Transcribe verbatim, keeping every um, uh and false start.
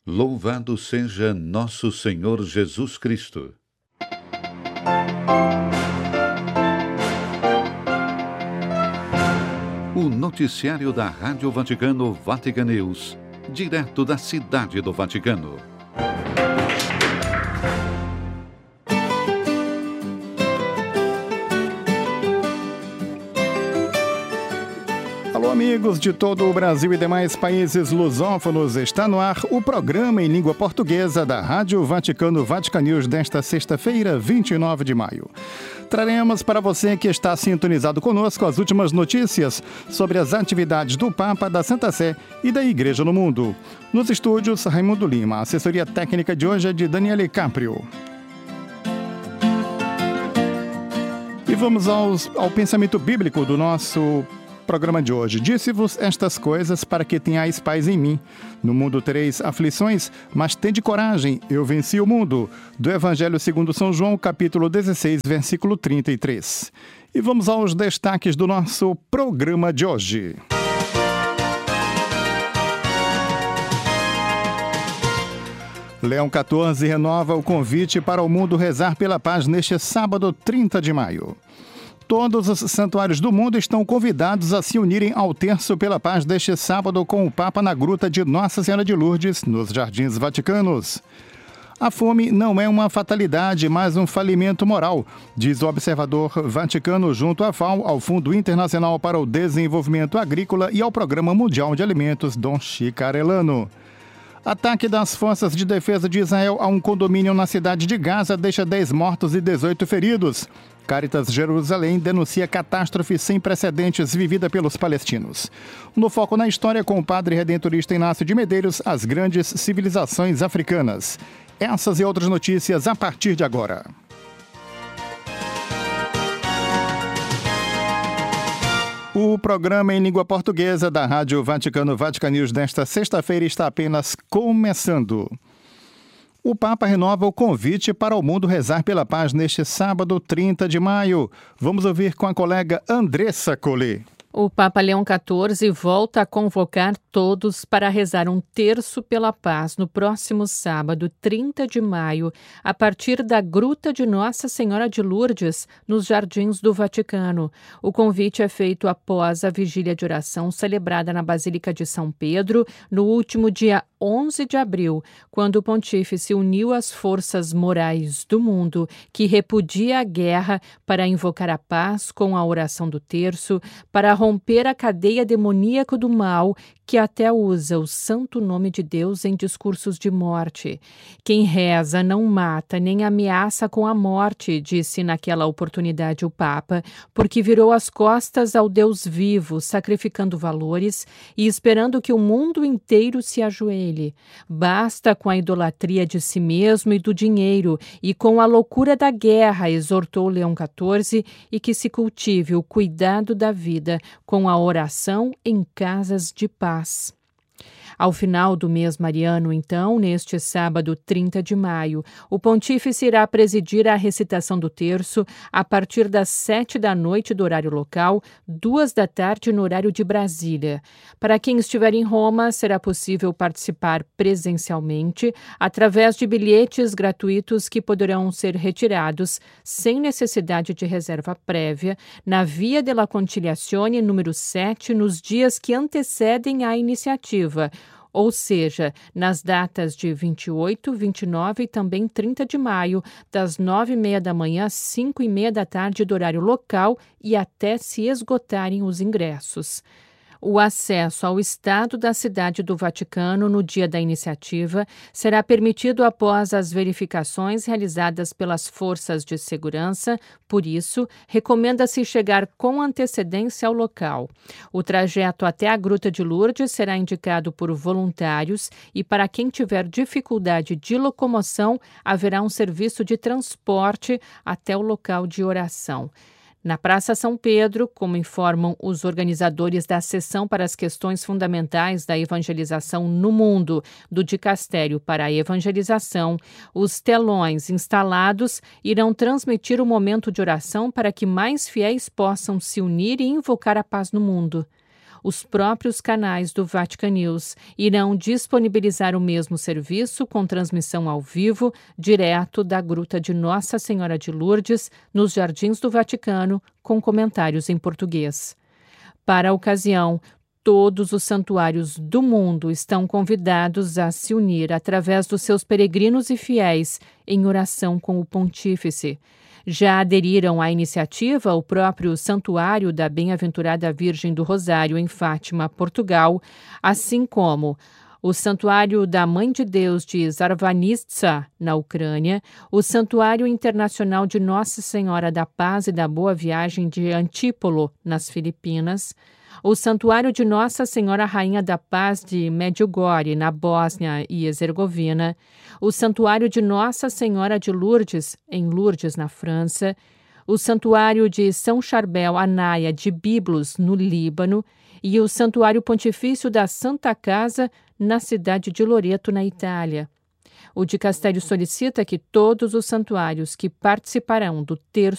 Louvado seja nosso Senhor Jesus Cristo. O noticiário da Rádio Vaticano Vatican News, direto da Cidade do Vaticano. Alô, amigos de todo o Brasil e demais países lusófonos, está no ar o programa em língua portuguesa da Rádio Vaticano Vatican News desta sexta-feira, vinte e nove de maio. Traremos para você que está sintonizado conosco as últimas notícias sobre as atividades do Papa, da Santa Sé e da Igreja no mundo. Nos estúdios, Raimundo Lima. A assessoria técnica de hoje é de Daniele Caprio. E vamos aos, ao pensamento bíblico do nosso programa de hoje. Disse-vos estas coisas para que tenhais paz em mim. No mundo tereis aflições, mas tende coragem, eu venci o mundo. Do Evangelho segundo São João, capítulo dezesseis, versículo trinta e três. E vamos aos destaques do nosso programa de hoje. Leão quatorze renova o convite para o mundo rezar pela paz neste sábado, trinta de maio. Todos os santuários do mundo estão convidados a se unirem ao terço pela paz deste sábado com o Papa na gruta de Nossa Senhora de Lourdes, nos Jardins Vaticanos. A fome não é uma fatalidade, mas um falimento moral, diz o observador vaticano junto à FAO, ao Fundo Internacional para o Desenvolvimento Agrícola e ao Programa Mundial de Alimentos, Dom Chicarelano. Ataque das forças de defesa de Israel a um condomínio na cidade de Gaza deixa dez mortos e dezoito feridos. Caritas Jerusalém denuncia catástrofe sem precedentes vivida pelos palestinos. No Foco na História, com o padre redentorista Inácio de Medeiros, as grandes civilizações africanas. Essas e outras notícias a partir de agora. O programa em língua portuguesa da Rádio Vaticano Vatican News desta sexta-feira está apenas começando. O Papa renova o convite para o mundo rezar pela paz neste sábado, trinta de maio. Vamos ouvir com a colega Andressa Collet. O Papa Leão quatorze volta a convocar todos para rezar um terço pela paz no próximo sábado, trinta de maio, a partir da Gruta de Nossa Senhora de Lourdes, nos Jardins do Vaticano. O convite é feito após a vigília de oração celebrada na Basílica de São Pedro, no último dia onze de abril, quando o pontífice uniu as forças morais do mundo que repudia a guerra para invocar a paz com a oração do terço, para romper a cadeia demoníaca do mal que até usa o santo nome de Deus em discursos de morte. Quem reza não mata nem ameaça com a morte, disse naquela oportunidade o Papa, porque virou as costas ao Deus vivo, sacrificando valores e esperando que o mundo inteiro se ajoelhe. Basta com a idolatria de si mesmo e do dinheiro e com a loucura da guerra, exortou Leão quatorze, e que se cultive o cuidado da vida com a oração em casas de paz. Ao final do mês mariano, então, neste sábado, trinta de maio, o pontífice irá presidir a recitação do terço a partir das sete da noite do horário local, duas da tarde no horário de Brasília. Para quem estiver em Roma, será possível participar presencialmente através de bilhetes gratuitos que poderão ser retirados sem necessidade de reserva prévia na Via della Conciliazione número sete nos dias que antecedem a iniciativa, ou seja, nas datas de vinte e oito, vinte e nove e também trinta de maio, das nove e meia da manhã às cinco e meia da tarde do horário local e até se esgotarem os ingressos. O acesso ao estado da Cidade do Vaticano no dia da iniciativa será permitido após as verificações realizadas pelas forças de segurança, por isso, recomenda-se chegar com antecedência ao local. O trajeto até a Gruta de Lourdes será indicado por voluntários e, para quem tiver dificuldade de locomoção, haverá um serviço de transporte até o local de oração. Na Praça São Pedro, como informam os organizadores da Sessão para as Questões Fundamentais da Evangelização no Mundo, do Dicastério para a Evangelização, os telões instalados irão transmitir o momento de oração para que mais fiéis possam se unir e invocar a paz no mundo. os próprios canais do Vatican News irão disponibilizar o mesmo serviço com transmissão ao vivo, direto da Gruta de Nossa Senhora de Lourdes, nos Jardins do Vaticano, com comentários em português. Para a ocasião, todos os santuários do mundo estão convidados a se unir através dos seus peregrinos e fiéis em oração com o Pontífice. Já aderiram à iniciativa o próprio Santuário da Bem-aventurada Virgem do Rosário em Fátima, Portugal, assim como o Santuário da Mãe de Deus de Zarvanitsa, na Ucrânia, o Santuário Internacional de Nossa Senhora da Paz e da Boa Viagem de Antípolo, nas Filipinas, o Santuário de Nossa Senhora Rainha da Paz de Medjugorje, na Bósnia e Herzegovina, o Santuário de Nossa Senhora de Lourdes, em Lourdes, na França, o Santuário de São Charbel Anaia de Biblos, no Líbano, e o Santuário Pontifício da Santa Casa, na cidade de Loreto, na Itália. O dicastério solicita que todos os santuários que participarão do terço